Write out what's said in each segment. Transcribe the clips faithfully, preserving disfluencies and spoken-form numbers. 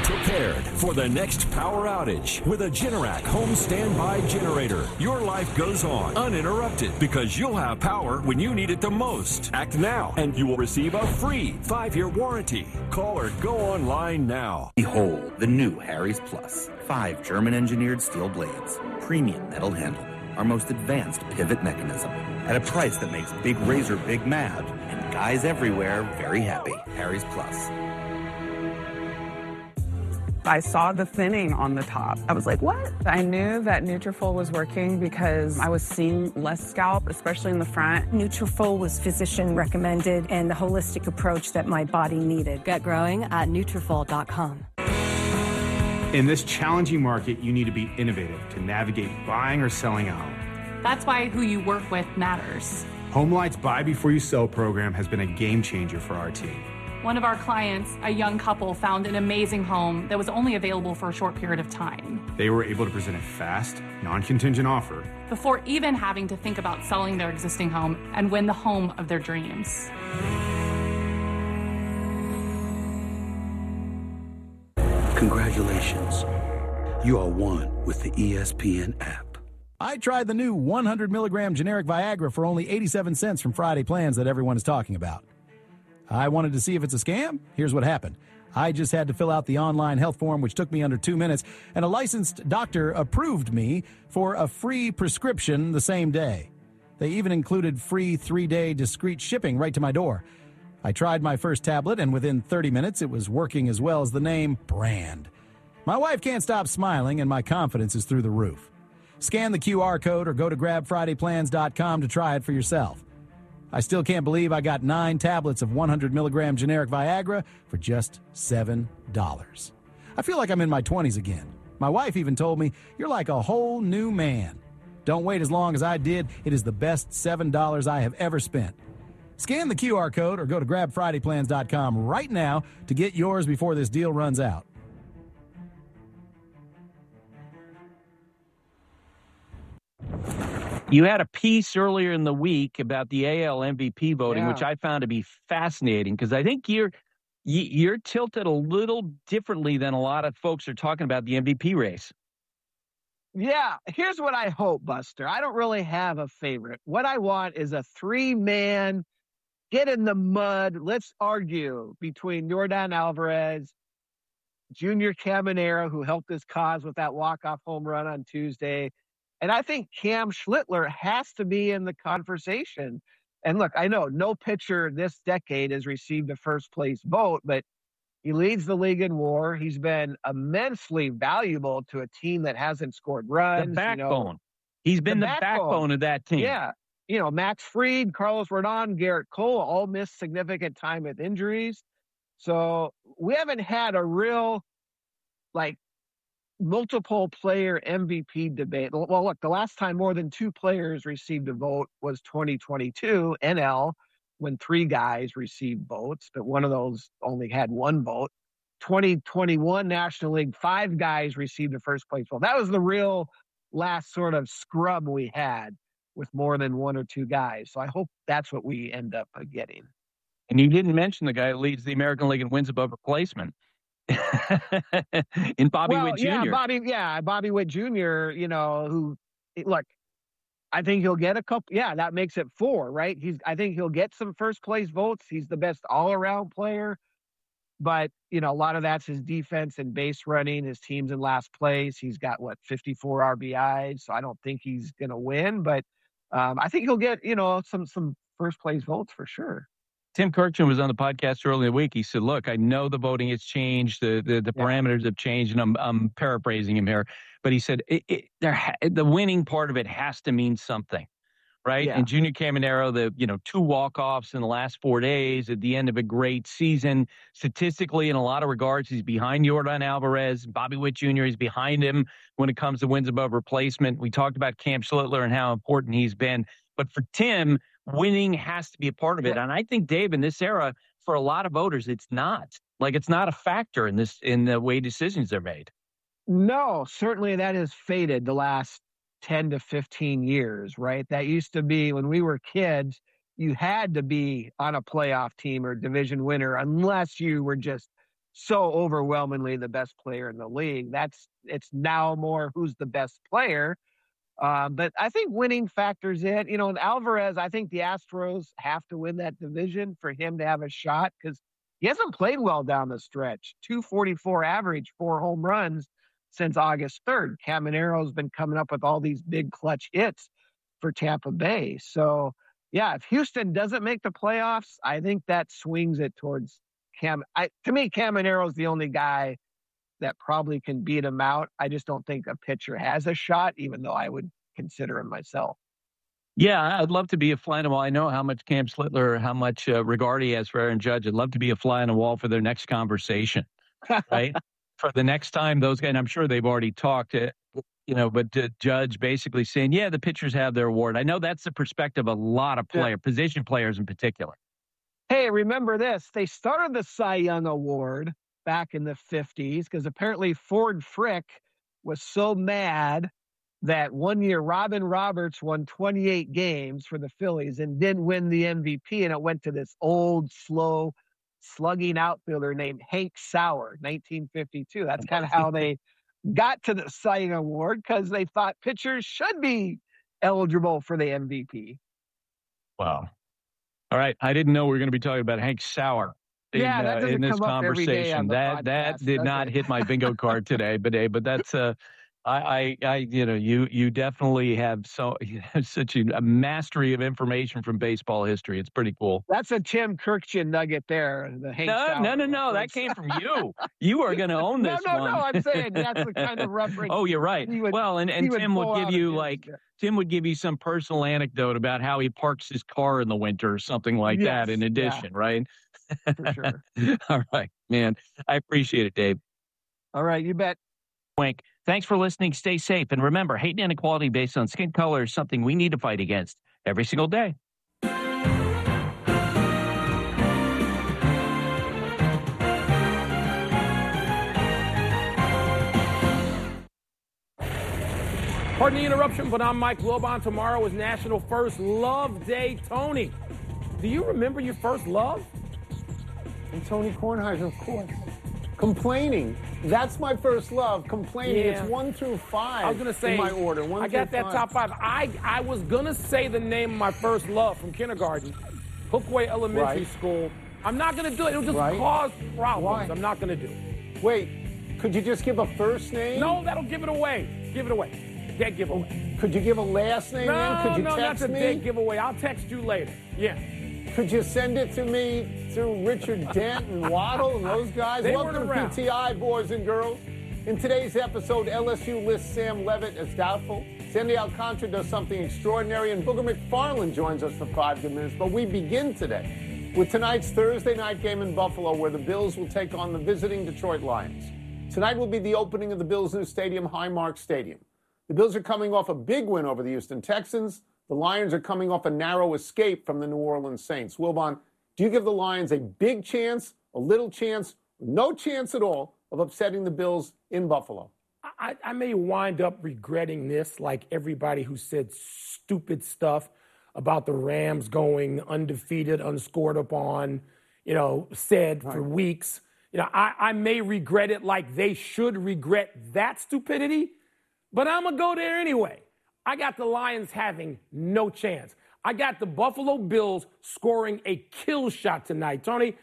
prepared for the next power outage with a Generac home standby generator. Your life goes on uninterrupted because you'll have power when you need it the most. Act now and you will receive a free five-year warranty. Call or go online now. Behold the new Harry's Plus. Five German-engineered steel blades, premium metal handle, our most advanced pivot mechanism, at a price that makes Big Razor Big mad and guys everywhere very happy. Harry's Plus. I saw the thinning on the top. I was like, what? I knew that Nutrafol was working because I was seeing less scalp, especially in the front. Nutrafol was physician recommended and the holistic approach that my body needed. Get growing at Nutrafol dot com. In this challenging market, you need to be innovative to navigate buying or selling a home. That's why who you work with matters. HomeLight's Buy Before You Sell program has been a game changer for our team. One of our clients, a young couple, found an amazing home that was only available for a short period of time. They were able to present a fast, non-contingent offer before even having to think about selling their existing home and win the home of their dreams. Congratulations. You are one with the E S P N app. I tried the new one hundred milligram generic Viagra for only eighty-seven cents from Friday Plans that everyone is talking about. I wanted to see if it's a scam. Here's what happened. I just had to fill out the online health form, which took me under two minutes, and a licensed doctor approved me for a free prescription the same day. They even included free three-day discreet shipping right to my door. I tried my first tablet, and within thirty minutes, it was working as well as the name brand. My wife can't stop smiling, and my confidence is through the roof. Scan the Q R code or go to grab friday plans dot com to try it for yourself. I still can't believe I got nine tablets of one hundred milligram generic Viagra for just seven dollars. I feel like I'm in my twenties again. My wife even told me, you're like a whole new man. Don't wait as long as I did. It is the best seven dollars I have ever spent. Scan the Q R code or go to grab friday plans dot com right now to get yours before this deal runs out. You had a piece earlier in the week about the A L M V P voting, Yeah. which I found to be fascinating because I think you're you- you're tilted a little differently than a lot of folks are talking about the M V P race. Yeah, here's what I hope, Buster. I don't really have a favorite. What I want is a three-man, get in the mud, let's argue between Yordan Alvarez, Junior Caminero, who helped his cause with that walk-off home run on Tuesday, and I think Cam Schlittler has to be in the conversation. And look, I know no pitcher this decade has received a first-place vote, but he leads the league in WAR. He's been immensely valuable to a team that hasn't scored runs. The backbone. You know, He's been the, the backbone. backbone of that team. Yeah. You know, Max Fried, Carlos Rodon, Garrett Cole all missed significant time with injuries. So we haven't had a real, like, multiple player M V P debate. Well, look, the last time more than two players received a vote was twenty twenty-two N L, when three guys received votes, but one of those only had one vote. twenty twenty-one National League, five guys received a first place vote. That was the real last sort of scrub we had with more than one or two guys. So I hope that's what we end up getting. And you didn't mention the guy who leads the American League in wins above replacement. in Bobby well, Witt Junior Yeah, Bobby, yeah, Bobby Witt Junior, you know, who, look, I think he'll get a couple. Yeah, that makes it four, right? He's. I think he'll get some first place votes. He's the best all around player, but you know, a lot of that's his defense and base running. His team's in last place. He's got what fifty-four R B Is, so I don't think he's going to win. But um, I think he'll get you know some some first place votes for sure. Tim Kirkland was on the podcast earlier in the week. He said, look, I know the voting has changed. The the, the yeah. parameters have changed. And I'm, I'm paraphrasing him here. But he said it, it, there ha- the winning part of it has to mean something, right? Yeah. And Junior Caminero, the you know two walk-offs in the last four days at the end of a great season. Statistically, in a lot of regards, he's behind Yordan Alvarez. Bobby Witt Junior is behind him when it comes to wins above replacement. We talked about Cam Schlittler and how important he's been. But for Tim, winning has to be a part of it. And I think, Dave, in this era, for a lot of voters, it's not. Like, it's not a factor in this in the way decisions are made. No, certainly that has faded the last ten to fifteen years, right? That used to be when we were kids, you had to be on a playoff team or division winner unless you were just so overwhelmingly the best player in the league. That's it's now more who's the best player. Uh, but I think winning factors in. You know, and Alvarez, I think the Astros have to win that division for him to have a shot because he hasn't played well down the stretch. two forty-four average, four home runs since August third. Camanero's been coming up with all these big clutch hits for Tampa Bay. So, yeah, if Houston doesn't make the playoffs, I think that swings it towards Cam. I, to me, Camanero's the only guy that probably can beat him out. I just don't think a pitcher has a shot, even though I would consider him myself. Yeah, I'd love to be a fly on the wall. I know how much Cam Slittler, how much uh, regard he has for Aaron Judge. I'd love to be a fly on the wall for their next conversation, right? For the next time those guys, and I'm sure they've already talked, uh, you know, but uh, Judge basically saying, yeah, the pitchers have their award. I know that's the perspective of a lot of player, yeah. position players in particular. Hey, remember this. They started the Cy Young Award back in the fifties because apparently Ford Frick was so mad that one year Robin Roberts won twenty-eight games for the Phillies and didn't win the M V P, and it went to this old, slow, slugging outfielder named Hank Sauer, nineteen fifty-two. That's kind of how they got to the Cy Young Award because they thought pitchers should be eligible for the M V P. Wow. All right. I didn't know we were going to be talking about Hank Sauer. In, yeah, that uh, in this come conversation, that podcast, that did not it? hit my bingo card today, but hey, but that's uh, I, I, I, you know, you you definitely have so you have such a, a mastery of information from baseball history. It's pretty cool. That's a Tim Kirkjian nugget there. The Hank no, Sauer no, no, no, that came from you. You are going to own this no, no, one. No, no, I'm saying that's the kind of reference. Oh, you're right. Would, well, and, and Tim would give you like. Tim would give you some personal anecdote about how he parks his car in the winter or something like yes, that in addition, yeah. right? For sure. All right, man. I appreciate it, Dave. All right, you bet. Wink. Thanks for listening. Stay safe. And remember, hate and inequality based on skin color is something we need to fight against every single day. Pardon the interruption, but I'm Mike Wilbon. Tomorrow is National First Love Day. Tony, do you remember your first love? And Tony Kornheiser, of course. Complaining. That's my first love. Complaining. Yeah. It's one through five. I was gonna say in my order. One I got that five. top five. I I was gonna say the name of my first love from kindergarten, Hookway Elementary right. School. I'm not gonna do it. It'll just right. cause problems. Why? I'm not gonna do it. Wait, could you just give a first name? No, that'll give it away. Give it away. Dead giveaway. Could you give a last name? No, then? Could you no, text that's a me? dead giveaway. I'll text you later. Yeah. Could you send it to me through Richard Dent and Waddle and those guys? They Welcome to P T I, boys and girls. In today's episode, L S U lists Sam Levitt as doubtful. Sandy Alcantara does something extraordinary, and Booger McFarland joins us for five good minutes. But we begin today with tonight's Thursday night game in Buffalo, where the Bills will take on the visiting Detroit Lions. Tonight will be the opening of the Bills' new stadium, Highmark Stadium. The Bills are coming off a big win over the Houston Texans. The Lions are coming off a narrow escape from the New Orleans Saints. Wilbon, do you give the Lions a big chance, a little chance, no chance at all of upsetting the Bills in Buffalo? I, I may wind up regretting this, like everybody who said stupid stuff about the Rams going undefeated, unscored upon, you know, said right. for weeks. You know, I, I may regret it like they should regret that stupidity, but I'm going to go there anyway. I got the Lions having no chance. I got the Buffalo Bills scoring a kill shot tonight. Tony,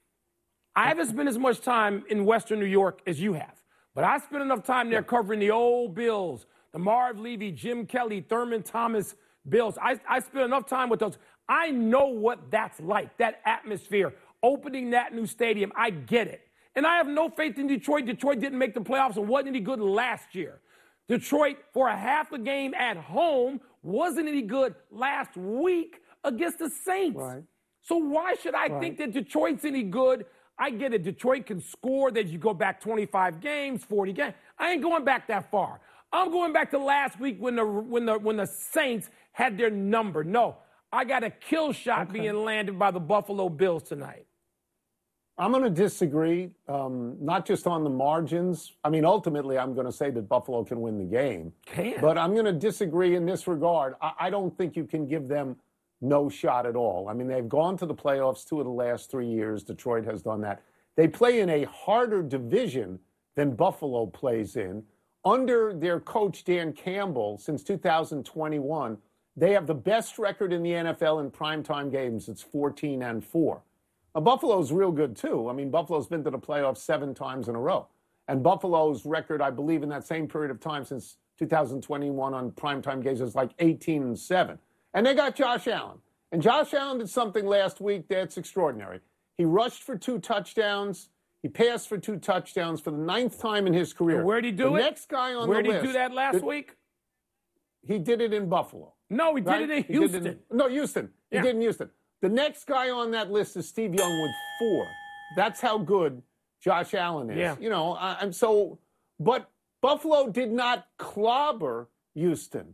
I haven't spent as much time in Western New York as you have, but I spent enough time there covering the old Bills, the Marv Levy, Jim Kelly, Thurman Thomas Bills. I, I spent enough time with those. I know what that's like, that atmosphere, opening that new stadium. I get it. And I have no faith in Detroit. Detroit didn't make the playoffs and wasn't any good last year. Detroit, for a half a game at home, wasn't any good last week against the Saints. Right. So why should I right. think that Detroit's any good? I get it. Detroit can score, that you go back twenty-five games, forty games. I ain't going back that far. I'm going back to last week when the when the when the Saints had their number. No, I got a kill shot okay. being landed by the Buffalo Bills tonight. I'm going to disagree, um, not just on the margins. I mean, ultimately, I'm going to say that Buffalo can win the game. Can. But I'm going to disagree in this regard. I, I don't think you can give them no shot at all. I mean, they've gone to the playoffs two of the last three years. Detroit has done that. They play in a harder division than Buffalo plays in. Under their coach, Dan Campbell, since two thousand twenty-one, they have the best record in the N F L in primetime games. It's fourteen and four. Now, Buffalo's real good, too. I mean, Buffalo's been to the playoffs seven times in a row. And Buffalo's record, I believe, in that same period of time since two thousand twenty-one on primetime games is like eighteen and seven. And they got Josh Allen. And Josh Allen did something last week that's extraordinary. He rushed for two touchdowns. He passed for two touchdowns for the ninth time in his career. Where'd he do the it? The next guy on Where'd the list. Where'd he do that last the, week? He did it in Buffalo. No, he did right? it in he Houston. It in, no, Houston. He yeah. did it in Houston. The next guy on that list is Steve Young with four. That's how good Josh Allen is. Yeah. You know, I, I'm so, but Buffalo did not clobber Houston.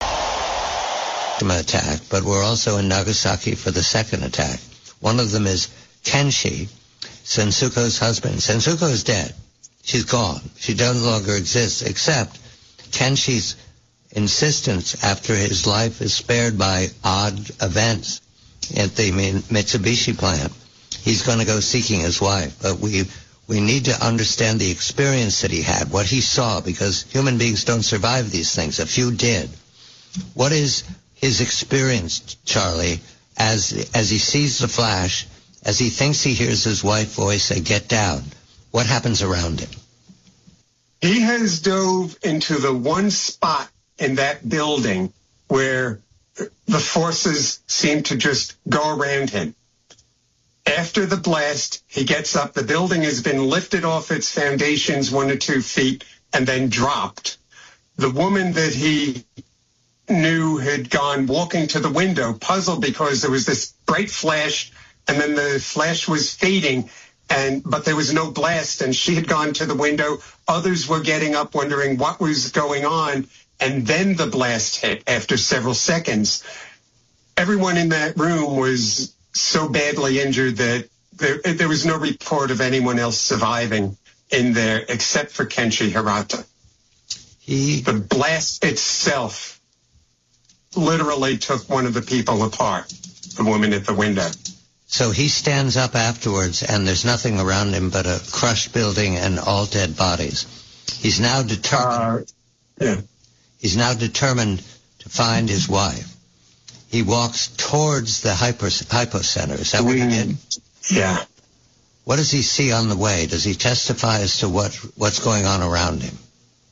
Attack, but we're also in Nagasaki for the second attack. One of them is Kenshi, Sensuko's husband. Sensuko is dead. She's gone. She no longer exists, except Kenshi's insistence after his life is spared by odd events at the Mitsubishi plant. He's going to go seeking his wife, but we we need to understand the experience that he had, what he saw, because human beings don't survive these things. A few did. What is his experience, Charlie, as as he sees the flash, as he thinks he hears his wife voice say, "Get down"? What happens around him? He has dove into the one spot in that building where the forces seem to just go around him. After the blast, he gets up. The building has been lifted off its foundations one or two feet and then dropped. The woman that he knew had gone walking to the window, puzzled because there was this bright flash and then the flash was fading, and but there was no blast, and she had gone to the window. Others were getting up wondering what was going on, and then the blast hit after several seconds. Everyone in that room was so badly injured that there, there was no report of anyone else surviving in there except for Kenshi Hirata. He... The blast itself literally took one of the people apart, the woman at the window. So he stands up afterwards, and there's nothing around him but a crushed building and all dead bodies. He's now determined. Uh, yeah. He's now determined to find his wife. He walks towards the hypo, hypo center. Is that what he did? Yeah. What does he see on the way? Does he testify as to what what's going on around him?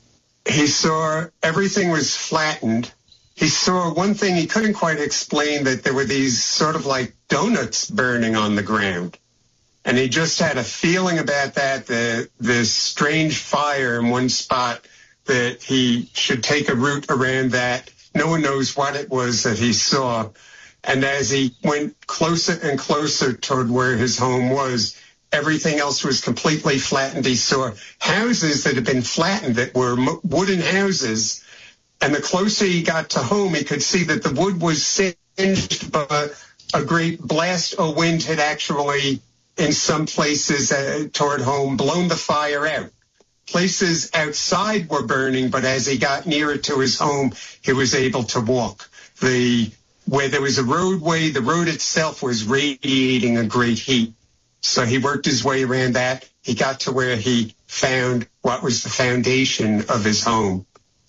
He saw everything was flattened. He saw one thing he couldn't quite explain, that there were these sort of like donuts burning on the ground. And he just had a feeling about that, the, this strange fire in one spot, that he should take a route around that. No one knows what it was that he saw. And as he went closer and closer toward where his home was, everything else was completely flattened. He saw houses that had been flattened that were wooden houses. And the closer he got to home, he could see that the wood was singed, but a great blast or wind had actually, in some places uh, toward home, blown the fire out. Places outside were burning, but as he got nearer to his home, he was able to walk. The where there was a roadway, the road itself was radiating a great heat. So he worked his way around that. He got to where he found what was the foundation of his home.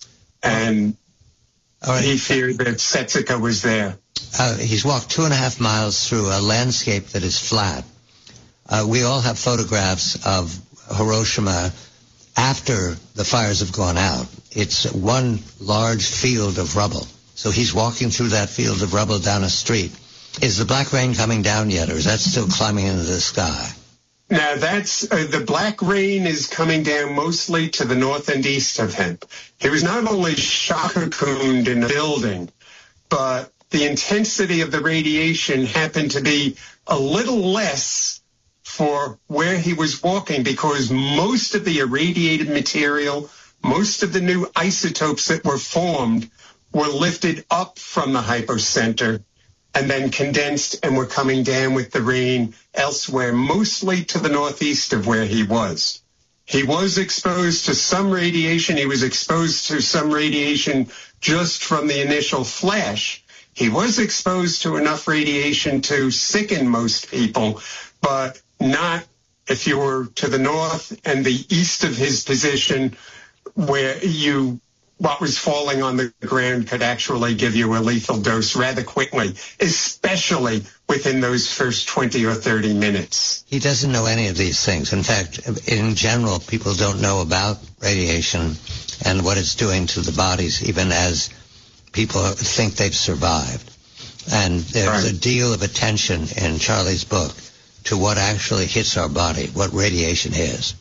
And right. He feared that Setsuko was there. Uh, he's walked two and a half miles through a landscape that is flat. Uh, we all have photographs of Hiroshima after the fires have gone out. It's one large field of rubble. So he's walking through that field of rubble down a street. Is the black rain coming down yet, or is that still climbing into the sky? Now, that's uh, the black rain is coming down mostly to the north and east of him. He was not only shock cocooned in the building, but the intensity of the radiation happened to be a little less for where he was walking, because most of the irradiated material, most of the new isotopes that were formed were lifted up from the hypocenter and then condensed and were coming down with the rain elsewhere, mostly to the northeast of where he was. He was exposed to some radiation. He was exposed to some radiation just from the initial flash. He was exposed to enough radiation to sicken most people, but not if you were to the north and the east of his position, where you what was falling on the ground could actually give you a lethal dose rather quickly, especially within those first twenty or thirty minutes. He doesn't know any of these things. In fact, in general, people don't know about radiation and what it's doing to the bodies, even as people think they've survived. And there's right. a deal of attention in Charlie's book to what actually hits our body, what radiation is.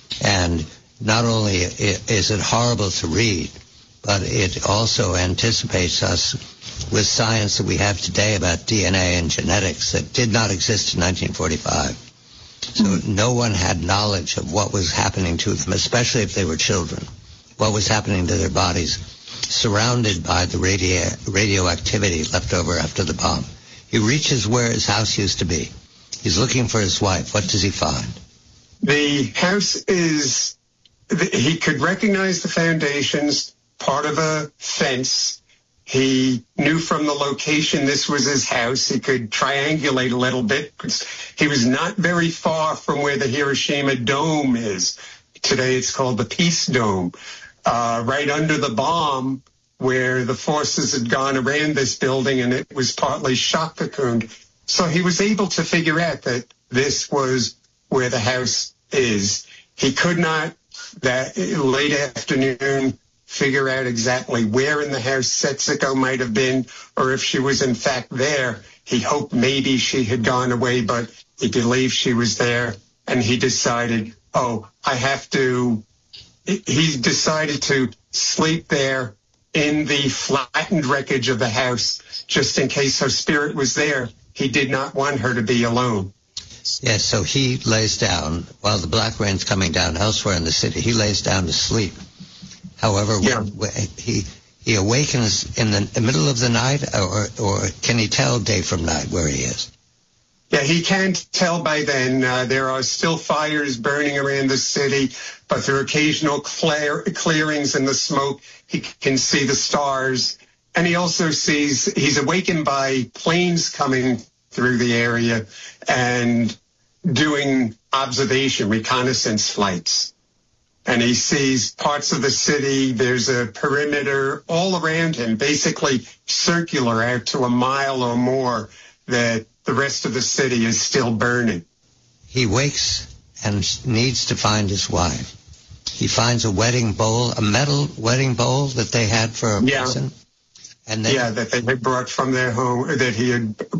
And not only is it horrible to read, but it also anticipates us with science that we have today about D N A and genetics that did not exist in nineteen forty-five. So mm-hmm. no one had knowledge of what was happening to them, especially if they were children, what was happening to their bodies, surrounded by the radio radioactivity left over after the bomb. He reaches where his house used to be. He's looking for his wife. What does he find? The house is, he could recognize the foundations, part of a fence. He knew from the location this was his house. He could triangulate a little bit. He was not very far from where the Hiroshima Dome is. Today it's called the Peace Dome. Uh, right under the bomb where the forces had gone around this building and it was partly shock cocooned. So he was able to figure out that this was where the house is. He could not, that late afternoon, figure out exactly where in the house Setsuko might have been, or if she was in fact there. He hoped maybe she had gone away, but he believed she was there. And he decided, oh, I have to, he decided to sleep there in the flattened wreckage of the house, just in case her spirit was there. He did not want her to be alone. Yes, so he lays down, while the black rain's coming down elsewhere in the city, he lays down to sleep. However, yeah. when, he he awakens in the middle of the night, or or can he tell day from night where he is? Yeah, he can't tell by then. Uh, there are still fires burning around the city, but there are occasional clear, clearings in the smoke. He can see the stars. And he also sees, he's awakened by planes coming through the area and doing observation, reconnaissance flights. And he sees parts of the city. There's a perimeter all around him, basically circular out to a mile or more, that the rest of the city is still burning. He wakes and needs to find his wife. He finds a wedding bowl, a metal wedding bowl that they had for a yeah. person. And then, yeah, that they had brought from their home, that he had